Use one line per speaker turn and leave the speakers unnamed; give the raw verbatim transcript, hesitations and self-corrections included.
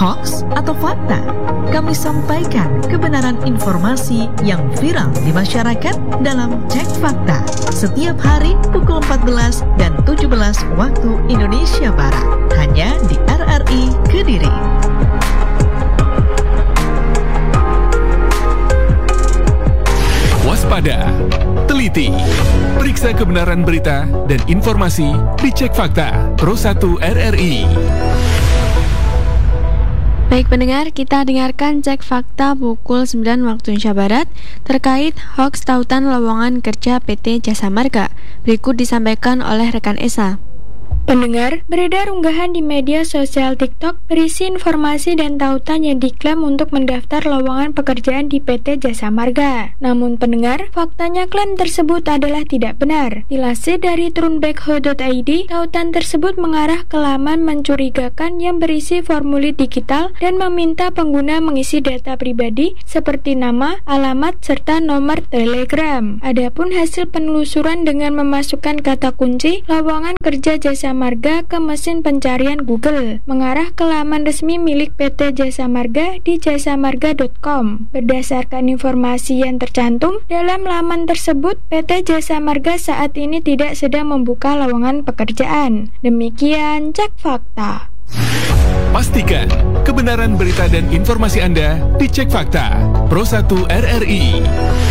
hoax atau fakta. Kami sampaikan kebenaran informasi yang viral di masyarakat dalam Cek Fakta setiap hari pukul empat belas dan tujuh belas waktu Indonesia Barat, hanya di R R I Kediri.
Waspada, teliti, periksa kebenaran berita dan informasi di Cek Fakta Pro satu R R I.
Baik pendengar, kita dengarkan Cek Fakta pukul sembilan waktu Indonesia Barat terkait hoax tautan lowongan kerja P T Jasa Marga. Berikut disampaikan oleh rekan Esa.
Pendengar, beredar unggahan di media sosial TikTok berisi informasi dan tautan yang diklaim untuk mendaftar lowongan pekerjaan di P T Jasa Marga. Namun pendengar, faktanya klaim tersebut adalah tidak benar. Dilansir dari turunbekho dot i d, tautan tersebut mengarah ke laman mencurigakan yang berisi formulir digital dan meminta pengguna mengisi data pribadi seperti nama, alamat, serta nomor telegram. Adapun hasil penelusuran dengan memasukkan kata kunci lowongan kerja jasa Marga ke mesin pencarian Google, mengarah ke laman resmi milik P T Jasa Marga di jasamarga dot com. Berdasarkan informasi yang tercantum dalam laman tersebut, P T Jasa Marga saat ini tidak sedang membuka lowongan pekerjaan. Demikian Cek Fakta.
Pastikan kebenaran berita dan informasi Anda di Cek Fakta Pro satu R R I.